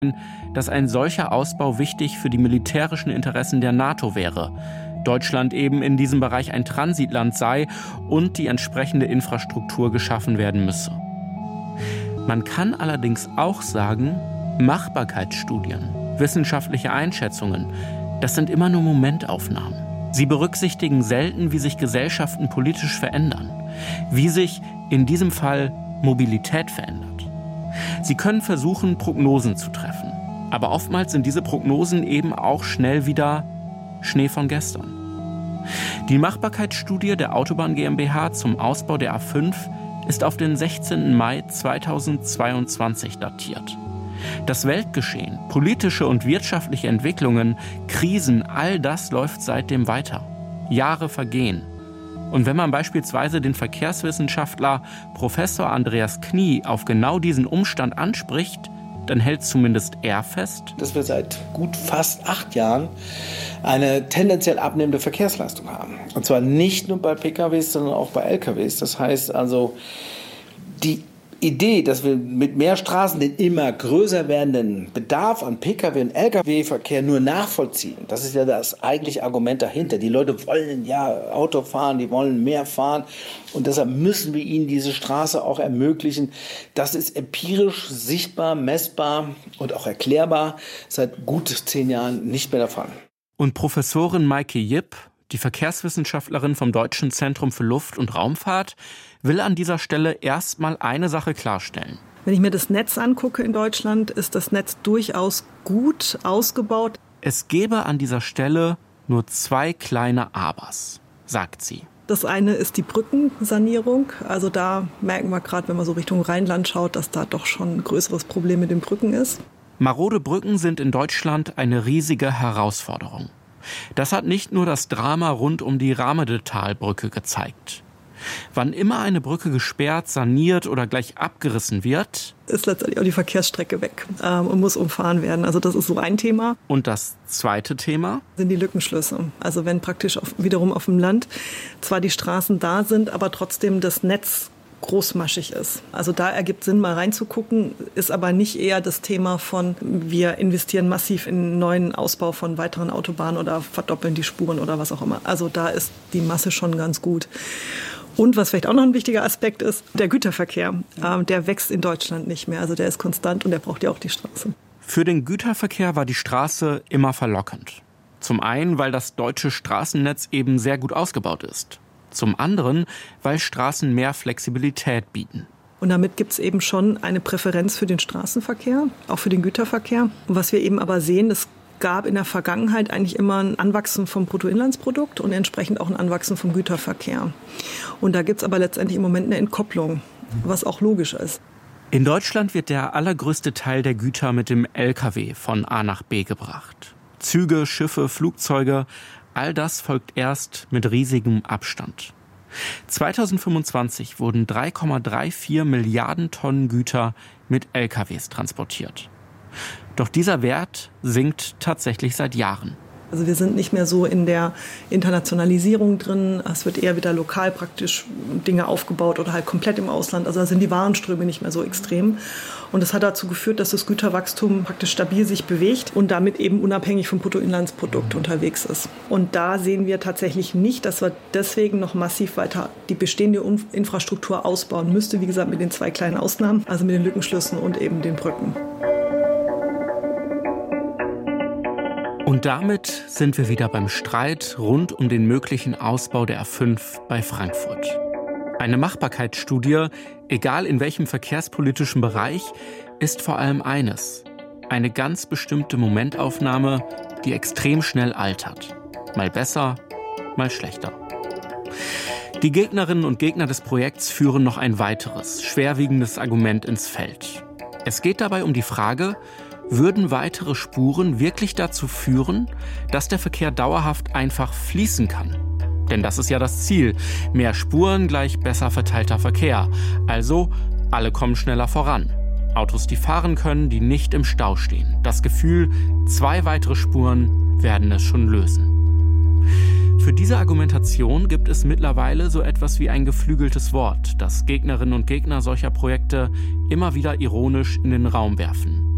dass ein solcher Ausbau wichtig für die militärischen Interessen der NATO wäre. Deutschland eben in diesem Bereich ein Transitland sei und die entsprechende Infrastruktur geschaffen werden müsse. Man kann allerdings auch sagen, Machbarkeitsstudien, wissenschaftliche Einschätzungen, das sind immer nur Momentaufnahmen. Sie berücksichtigen selten, wie sich Gesellschaften politisch verändern, wie sich in diesem Fall Mobilität verändert. Sie können versuchen, Prognosen zu treffen, aber oftmals sind diese Prognosen eben auch schnell wieder Schnee von gestern. Die Machbarkeitsstudie der Autobahn GmbH zum Ausbau der A5 ist auf den 16. Mai 2022 datiert. Das Weltgeschehen, politische und wirtschaftliche Entwicklungen, Krisen, all das läuft seitdem weiter. Jahre vergehen. Und wenn man beispielsweise den Verkehrswissenschaftler Professor Andreas Knie auf genau diesen Umstand anspricht, dann hält zumindest er fest, dass wir seit gut fast 8 Jahren eine tendenziell abnehmende Verkehrsleistung haben. Und zwar nicht nur bei PKWs, sondern auch bei LKWs. Das heißt also, die Idee, dass wir mit mehr Straßen den immer größer werdenden Bedarf an Pkw- und Lkw-Verkehr nur nachvollziehen, das ist ja das eigentliche Argument dahinter. Die Leute wollen ja Auto fahren, die wollen mehr fahren und deshalb müssen wir ihnen diese Straße auch ermöglichen. Das ist empirisch sichtbar, messbar und auch erklärbar seit gut 10 Jahren nicht mehr der Fall. Und Professorin Maike Jipp, die Verkehrswissenschaftlerin vom Deutschen Zentrum für Luft- und Raumfahrt, will an dieser Stelle erstmal eine Sache klarstellen. Wenn ich mir das Netz angucke in Deutschland, ist das Netz durchaus gut ausgebaut. Es gäbe an dieser Stelle nur 2 kleine Abers, sagt sie. Das eine ist die Brückensanierung. Also da merken wir gerade, wenn man so Richtung Rheinland schaut, dass da doch schon ein größeres Problem mit den Brücken ist. Marode Brücken sind in Deutschland eine riesige Herausforderung. Das hat nicht nur das Drama rund um die Rahmedetalbrücke gezeigt. Wann immer eine Brücke gesperrt, saniert oder gleich abgerissen wird, ist letztendlich auch die Verkehrsstrecke weg und muss umfahren werden. Also das ist so ein Thema. Und das zweite Thema sind die Lückenschlüsse. Also wenn praktisch wiederum auf dem Land zwar die Straßen da sind, aber trotzdem das Netz großmaschig ist. Also da ergibt Sinn, mal reinzugucken, ist aber nicht eher das Thema von, wir investieren massiv in einen neuen Ausbau von weiteren Autobahnen oder verdoppeln die Spuren oder was auch immer. Also da ist die Masse schon ganz gut. Und was vielleicht auch noch ein wichtiger Aspekt ist, der Güterverkehr, der wächst in Deutschland nicht mehr. Also der ist konstant und der braucht ja auch die Straße. Für den Güterverkehr war die Straße immer verlockend. Zum einen, weil das deutsche Straßennetz eben sehr gut ausgebaut ist. Zum anderen, weil Straßen mehr Flexibilität bieten. Und damit gibt es eben schon eine Präferenz für den Straßenverkehr, auch für den Güterverkehr. Und was wir eben aber sehen, es gab in der Vergangenheit eigentlich immer ein Anwachsen vom Bruttoinlandsprodukt und entsprechend auch ein Anwachsen vom Güterverkehr. Und da gibt es aber letztendlich im Moment eine Entkopplung, was auch logisch ist. In Deutschland wird der allergrößte Teil der Güter mit dem Lkw von A nach B gebracht. Züge, Schiffe, Flugzeuge, all das folgt erst mit riesigem Abstand. 2025 wurden 3,34 Milliarden Tonnen Güter mit LKWs transportiert. Doch dieser Wert sinkt tatsächlich seit Jahren. Also wir sind nicht mehr so in der Internationalisierung drin. Es wird eher wieder lokal praktisch Dinge aufgebaut oder halt komplett im Ausland. Also da sind die Warenströme nicht mehr so extrem. Und das hat dazu geführt, dass das Güterwachstum praktisch stabil sich bewegt und damit eben unabhängig vom Bruttoinlandsprodukt unterwegs ist. Und da sehen wir tatsächlich nicht, dass wir deswegen noch massiv weiter die bestehende Infrastruktur ausbauen müsste. Wie gesagt, mit den 2 kleinen Ausnahmen, also mit den Lückenschlüssen und eben den Brücken. Und damit sind wir wieder beim Streit rund um den möglichen Ausbau der A5 bei Frankfurt. Eine Machbarkeitsstudie, egal in welchem verkehrspolitischen Bereich, ist vor allem eines: eine ganz bestimmte Momentaufnahme, die extrem schnell altert. Mal besser, mal schlechter. Die Gegnerinnen und Gegner des Projekts führen noch ein weiteres, schwerwiegendes Argument ins Feld. Es geht dabei um die Frage, würden weitere Spuren wirklich dazu führen, dass der Verkehr dauerhaft einfach fließen kann? Denn das ist ja das Ziel. Mehr Spuren gleich besser verteilter Verkehr. Also, alle kommen schneller voran. Autos, die fahren können, die nicht im Stau stehen. Das Gefühl, 2 weitere Spuren werden es schon lösen. Für diese Argumentation gibt es mittlerweile so etwas wie ein geflügeltes Wort, das Gegnerinnen und Gegner solcher Projekte immer wieder ironisch in den Raum werfen.